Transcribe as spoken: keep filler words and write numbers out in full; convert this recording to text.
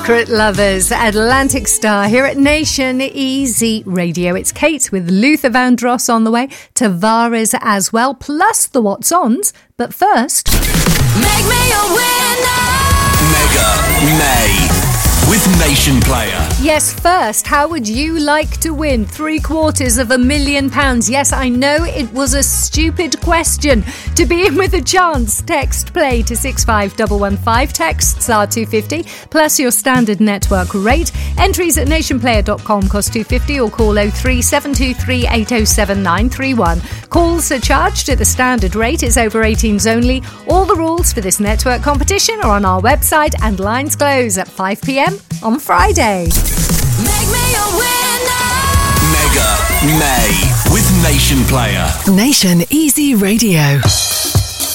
Secret Lovers, Atlantic Star here at Nation Easy Radio. It's Kate with Luther Vandross on the way, Tavares as well, plus the What's Ons. But first, Make me a winner! Mega May with Nation Player. Yes, first, how would you like to win three quarters of a million pounds? Yes, I know it was a stupid question. To be in with a chance, text play to six five one one five, texts are two pounds fifty, plus your standard network rate. Entries at nationplayer dot com cost two pounds fifty or call oh three seven two three eight oh seven nine three one. Calls are charged at the standard rate. It's over eighteens only. All the rules for this network competition are on our website, and lines close at five p.m. on Friday. Make me a winner! Mega May with Nation Player. Nation Easy Radio.